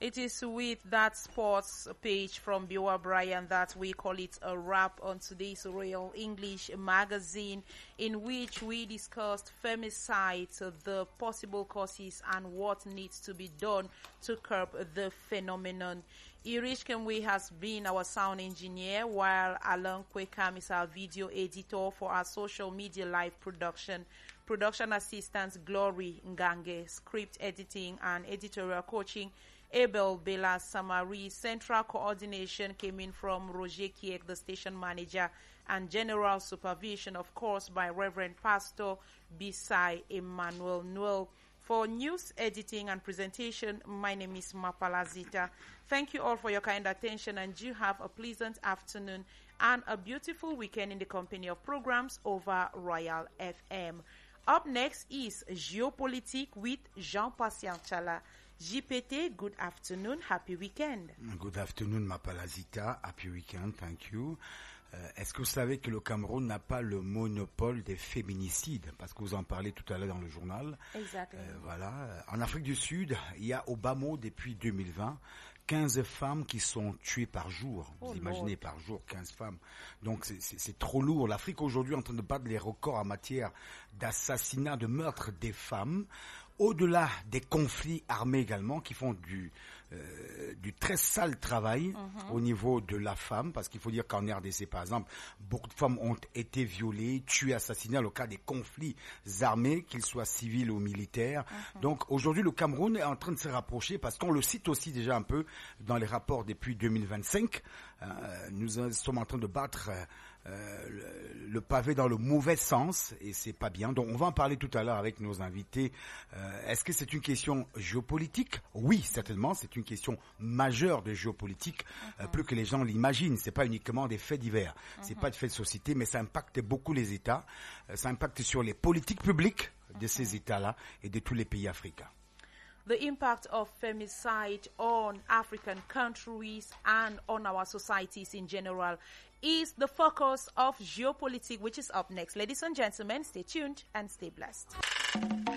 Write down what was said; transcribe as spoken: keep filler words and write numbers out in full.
it is with that sports page from Biwa Brian that we call it a wrap on today's Royal English magazine, in which we discussed femicide, the possible causes, and what needs to be done to curb the phenomenon. Irish Kenwe has been our sound engineer, while Alan Kwekam is our video editor for our social media live production. Production assistants Glory Ngange, script editing and editorial coaching Abel Bela Samari. Central coordination came in from Roger Kiek, the station manager, and general supervision, of course, by Reverend Pastor Bisai Emmanuel Noel. For news editing and presentation, my name is Mapala Zita. Thank you all for your kind attention, and you have a pleasant afternoon and a beautiful weekend in the company of programs over Royal F M. Up next is Geopolitique with Jean-Patient Chala. J P T, good afternoon, happy weekend. Good afternoon, Mapala Zita, happy weekend, thank you. Euh, est-ce que vous savez que le Cameroun n'a pas le monopole des féminicides? Parce que vous en parlez tout à l'heure dans le journal. Exactement. Euh, voilà. En Afrique du Sud, il y a au bas mot depuis deux mille vingt quinze femmes qui sont tuées par jour. Vous oh imaginez Lord. par jour quinze femmes. Donc c'est, c'est, c'est trop lourd. L'Afrique aujourd'hui est en train de battre les records en matière d'assassinat, de meurtre des femmes. Au-delà des conflits armés également qui font du euh, du très sale travail mm-hmm. au niveau de la femme, parce qu'il faut dire qu'en R D C par exemple, beaucoup de femmes ont été violées, tuées, assassinées dans le cas des conflits armés, qu'ils soient civils ou militaires. Mm-hmm. Donc aujourd'hui le Cameroun est en train de se rapprocher, parce qu'on le cite aussi déjà un peu dans les rapports depuis deux mille vingt-cinq. Euh, nous sommes en train de battre euh, le, le pavé dans le mauvais sens, et c'est pas bien. Donc on va en parler tout à l'heure avec nos invités. Euh, est-ce que c'est une question géopolitique? Oui, certainement, c'est une question majeure de géopolitique, uh-huh. euh, plus que les gens l'imaginent. C'est pas uniquement des faits divers, uh-huh. c'est pas des faits de société, mais ça impacte beaucoup les États, euh, ça impacte sur les politiques publiques de uh-huh. ces États-là et de tous les pays africains. The impact of femicide on African countries and on our societies in general is the focus of Geopolitique, which is up next. Ladies and gentlemen, stay tuned and stay blessed.